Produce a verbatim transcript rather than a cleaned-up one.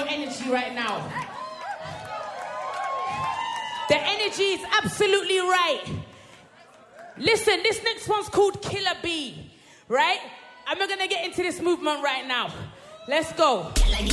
your energy right now. The energy is absolutely right. Listen, this next one's called Killer Bee, right? And we're gonna get into this movement right now. Let's go. Like